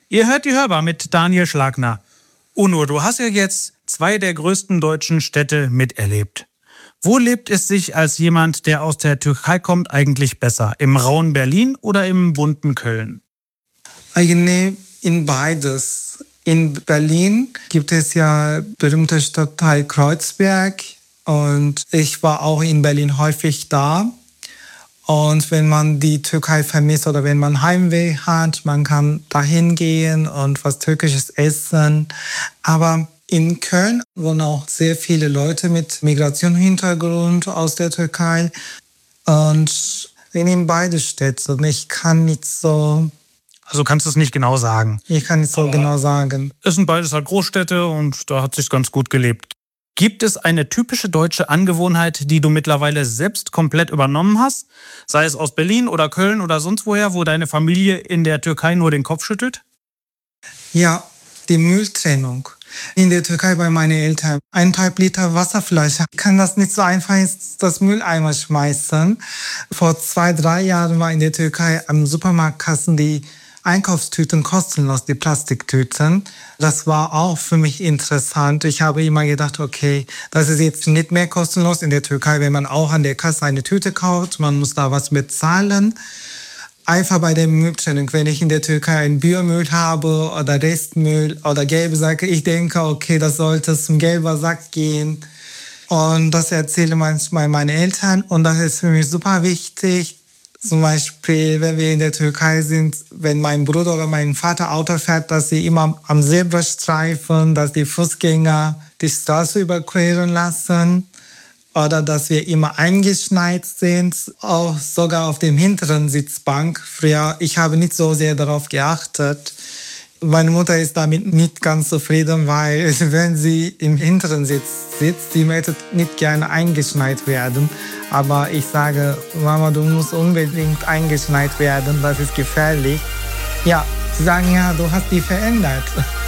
Ihr hört die Hörbar mit Daniel Schlagner. Onur, du hast ja jetzt 2 der größten deutschen Städte miterlebt. Wo lebt es sich als jemand, der aus der Türkei kommt, eigentlich besser? Im rauen Berlin oder im bunten Köln? Eigentlich in beides. In Berlin gibt es ja berühmte Stadtteil Kreuzberg und ich war auch in Berlin häufig da. Und wenn man die Türkei vermisst oder wenn man Heimweh hat, man kann dahin gehen und was Türkisches essen. Aber in Köln wohnen auch sehr viele Leute mit Migrationshintergrund aus der Türkei. Und ich nehme beide Städte und ich kann nicht so... Also kannst du es nicht genau sagen. Ich kann nicht so genau sagen. Es sind beides halt Großstädte und da hat es sich ganz gut gelebt. Gibt es eine typische deutsche Angewohnheit, die du mittlerweile selbst komplett übernommen hast? Sei es aus Berlin oder Köln oder sonst woher, wo deine Familie in der Türkei nur den Kopf schüttelt? Ja, die Mülltrennung. In der Türkei bei meinen Eltern 1,5 Liter Wasserflasche. Ich kann das nicht so einfach in das Mülleimer schmeißen. Vor 2-3 Jahren war in der Türkei am Supermarktkassen die Einkaufstüten kostenlos, die Plastiktüten. Das war auch für mich interessant. Ich habe immer gedacht, okay, das ist jetzt nicht mehr kostenlos in der Türkei, wenn man auch an der Kasse eine Tüte kauft. Man muss da was bezahlen. Einfach bei der Mülltrennung, wenn ich in der Türkei einen Biomüll habe oder Restmüll oder gelbe Säcke, ich denke, okay, das sollte zum gelben Sack gehen. Und das erzähle manchmal meine Eltern und das ist für mich super wichtig. Zum Beispiel, wenn wir in der Türkei sind, wenn mein Bruder oder mein Vater Auto fährt, dass sie immer am Zebrastreifen, dass die Fußgänger die Straße überqueren lassen oder dass wir immer eingeschneit sind, auch sogar auf dem hinteren Sitzbank. Früher, ich habe nicht so sehr darauf geachtet. Meine Mutter ist damit nicht ganz zufrieden, weil wenn sie im hinteren Sitz sitzt, sie möchte nicht gerne eingeschneit werden. Aber ich sage, Mama, du musst unbedingt eingeschneit werden, das ist gefährlich. Ja, sie sagen, ja, du hast die verändert.